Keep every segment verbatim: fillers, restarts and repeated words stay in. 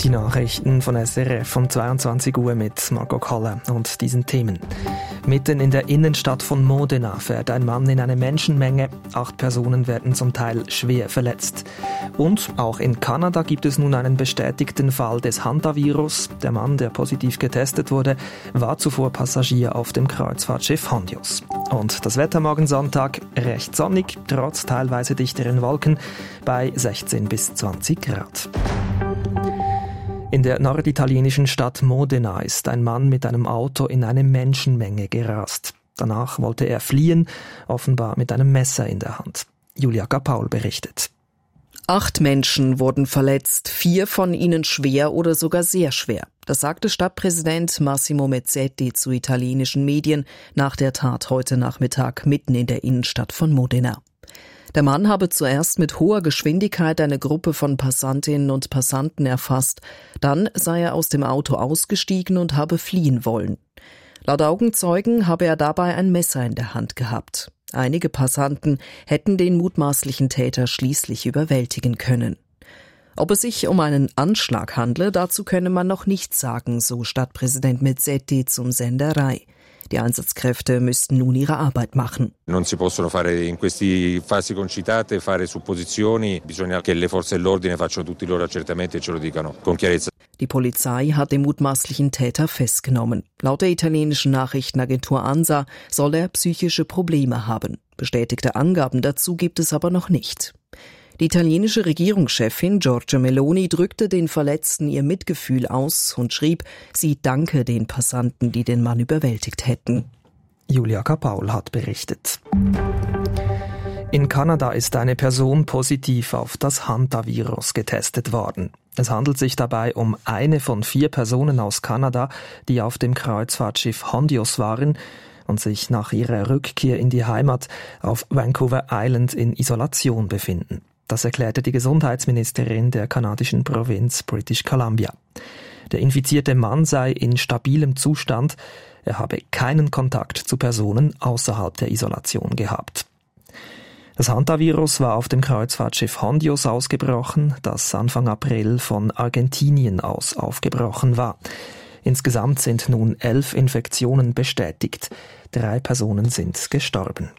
Die Nachrichten von S R F um zweiundzwanzig Uhr mit Marco Koller und diesen Themen. Mitten in der Innenstadt von Modena fährt ein Mann in eine Menschenmenge. Acht Personen werden zum Teil schwer verletzt. Und auch in Kanada gibt es nun einen bestätigten Fall des Hantavirus. Der Mann, der positiv getestet wurde, war zuvor Passagier auf dem Kreuzfahrtschiff Hondios. Und das Wetter morgen Sonntag recht sonnig, trotz teilweise dichteren Wolken, bei sechzehn bis zwanzig Grad. In der norditalienischen Stadt Modena ist ein Mann mit einem Auto in eine Menschenmenge gerast. Danach wollte er fliehen, offenbar mit einem Messer in der Hand. Julia Kapaul berichtet. Acht Menschen wurden verletzt, vier von ihnen schwer oder sogar sehr schwer. Das sagte Stadtpräsident Massimo Mezzetti zu italienischen Medien nach der Tat heute Nachmittag mitten in der Innenstadt von Modena. Der Mann habe zuerst mit hoher Geschwindigkeit eine Gruppe von Passantinnen und Passanten erfasst. Dann sei er aus dem Auto ausgestiegen und habe fliehen wollen. Laut Augenzeugen habe er dabei ein Messer in der Hand gehabt. Einige Passanten hätten den mutmaßlichen Täter schließlich überwältigen können. Ob es sich um einen Anschlag handle, dazu könne man noch nichts sagen, so Stadtpräsident Mezzetti zum Sender Rai. Die Einsatzkräfte müssten nun ihre Arbeit machen. Non si possono fare in queste fasi concitate fare supposizioni, bisogna che le forze dell'ordine facciano tutti i loro accertamenti e ce lo dicano con chiarezza. Die Polizei hat den mutmaßlichen Täter festgenommen. Laut der italienischen Nachrichtenagentur ANSA soll er psychische Probleme haben. Bestätigte Angaben dazu gibt es aber noch nicht. Die italienische Regierungschefin Giorgia Meloni drückte den Verletzten ihr Mitgefühl aus und schrieb, sie danke den Passanten, die den Mann überwältigt hätten. Julia Kapaul hat berichtet. In Kanada ist eine Person positiv auf das Hantavirus getestet worden. Es handelt sich dabei um eine von vier Personen aus Kanada, die auf dem Kreuzfahrtschiff Hondios waren und sich nach ihrer Rückkehr in die Heimat auf Vancouver Island in Isolation befinden. Das erklärte die Gesundheitsministerin der kanadischen Provinz British Columbia. Der infizierte Mann sei in stabilem Zustand. Er habe keinen Kontakt zu Personen außerhalb der Isolation gehabt. Das Hantavirus war auf dem Kreuzfahrtschiff Hondios ausgebrochen, das Anfang April von Argentinien aus aufgebrochen war. Insgesamt sind nun elf Infektionen bestätigt. Drei Personen sind gestorben.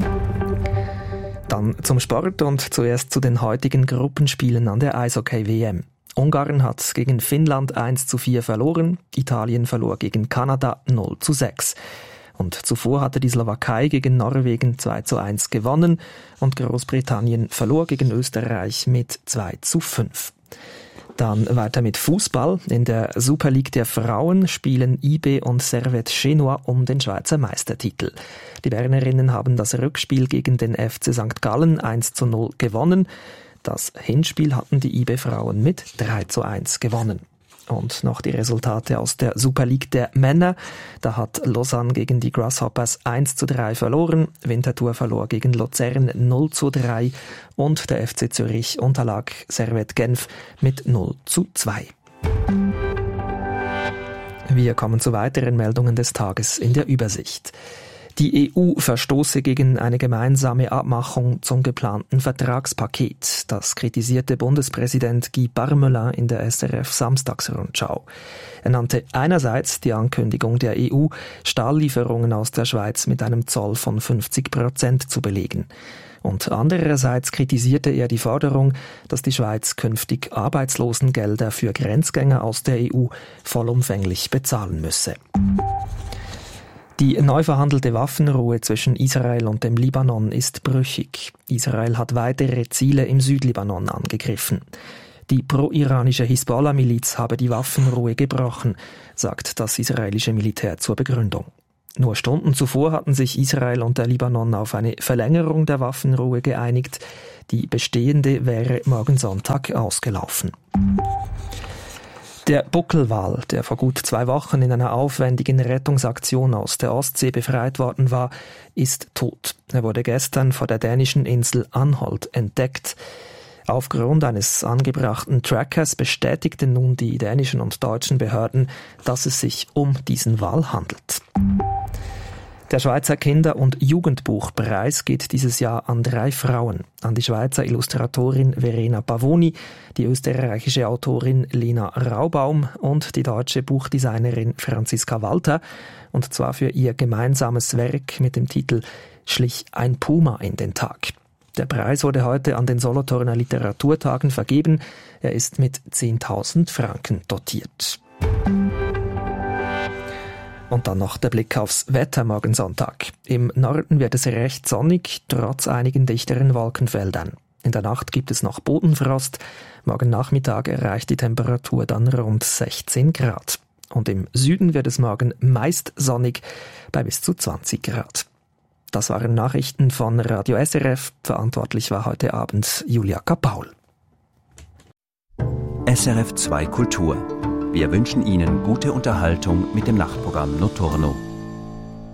Dann zum Sport und zuerst zu den heutigen Gruppenspielen an der Eishockey-W M. Ungarn hat gegen Finnland eins zu vier verloren, Italien verlor gegen Kanada null zu sechs. Und zuvor hatte die Slowakei gegen Norwegen zwei zu eins gewonnen und Großbritannien verlor gegen Österreich mit zwei zu fünf. Dann weiter mit Fußball. In der Super League der Frauen spielen I B und Servette Genua um den Schweizer Meistertitel. Die Bernerinnen haben das Rückspiel gegen den F C Sankt Gallen eins zu null gewonnen. Das Hinspiel hatten die I B-Frauen mit drei zu eins gewonnen. Und noch die Resultate aus der Super League der Männer. Da hat Lausanne gegen die Grasshoppers eins zu drei verloren, Winterthur verlor gegen Luzern null zu drei und der F C Zürich unterlag Servette Genf mit null zu zwei. Wir kommen zu weiteren Meldungen des Tages in der Übersicht. Die E U verstoße gegen eine gemeinsame Abmachung zum geplanten Vertragspaket. Das kritisierte Bundespräsident Guy Parmelin in der S R F-Samstagsrundschau. Er nannte einerseits die Ankündigung der E U, Stahllieferungen aus der Schweiz mit einem Zoll von fünfzig Prozent zu belegen. Und andererseits kritisierte er die Forderung, dass die Schweiz künftig Arbeitslosengelder für Grenzgänger aus der E U vollumfänglich bezahlen müsse. Die neu verhandelte Waffenruhe zwischen Israel und dem Libanon ist brüchig. Israel hat weitere Ziele im Südlibanon angegriffen. Die pro-iranische Hisbollah-Miliz habe die Waffenruhe gebrochen, sagt das israelische Militär zur Begründung. Nur Stunden zuvor hatten sich Israel und der Libanon auf eine Verlängerung der Waffenruhe geeinigt. Die bestehende wäre morgen Sonntag ausgelaufen. Der Buckelwal, der vor gut zwei Wochen in einer aufwendigen Rettungsaktion aus der Ostsee befreit worden war, ist tot. Er wurde gestern vor der dänischen Insel Anholt entdeckt. Aufgrund eines angebrachten Trackers bestätigten nun die dänischen und deutschen Behörden, dass es sich um diesen Wal handelt. Der Schweizer Kinder- und Jugendbuchpreis geht dieses Jahr an drei Frauen. An die Schweizer Illustratorin Verena Pavoni, die österreichische Autorin Lena Raubaum und die deutsche Buchdesignerin Franziska Walter. Und zwar für ihr gemeinsames Werk mit dem Titel »Schlich ein Puma in den Tag«. Der Preis wurde heute an den Solothurner Literaturtagen vergeben. Er ist mit zehntausend Franken dotiert. Und dann noch der Blick aufs Wetter morgen Sonntag. Im Norden wird es recht sonnig, trotz einigen dichteren Wolkenfeldern. In der Nacht gibt es noch Bodenfrost. Morgen Nachmittag erreicht die Temperatur dann rund sechzehn Grad. Und im Süden wird es morgen meist sonnig bei bis zu zwanzig Grad. Das waren Nachrichten von Radio S R F. Verantwortlich war heute Abend Julia Kapaul. S R F zwei Kultur. Wir wünschen Ihnen gute Unterhaltung mit dem Nachtprogramm Notturno.